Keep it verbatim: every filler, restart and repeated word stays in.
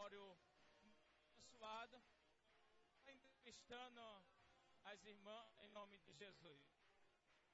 Gregório abençoado, entrevistando as irmãs em nome de Jesus.